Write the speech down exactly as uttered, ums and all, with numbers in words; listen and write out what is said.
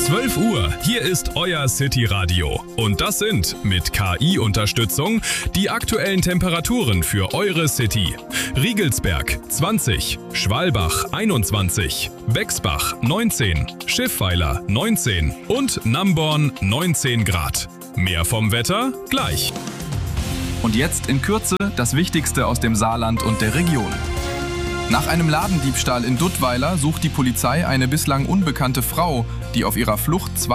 zwölf Uhr, hier ist euer City Radio. Und das sind mit K I-Unterstützung die aktuellen Temperaturen für eure City. Riegelsberg zwanzig, Schwalbach einundzwanzig, Bexbach neunzehn, Schiffweiler neunzehn und Namborn neunzehn Grad. Mehr vom Wetter gleich. Und jetzt in Kürze das Wichtigste aus dem Saarland und der Region. Nach einem Ladendiebstahl in Duttweiler sucht die Polizei eine bislang unbekannte Frau, die auf ihrer Flucht zwei